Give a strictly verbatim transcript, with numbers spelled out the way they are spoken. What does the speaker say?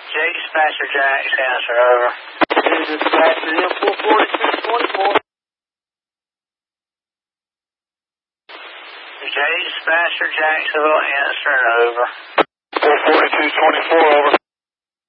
J Dispatcher Jax, answer, over. J Dispatcher, M four forty-two twenty-four. J Dispatcher Jacksonville, answer, over. four forty-two twenty-four, over.